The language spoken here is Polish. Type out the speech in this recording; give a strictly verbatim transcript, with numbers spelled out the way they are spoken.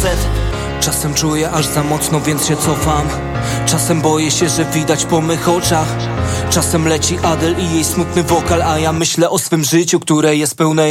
facet. Czasem czuję aż za mocno, więc się cofam. Czasem boję się, że widać po mych oczach. Czasem leci Adele i jej smutny wokal, a ja myślę o swym życiu, które jest pełne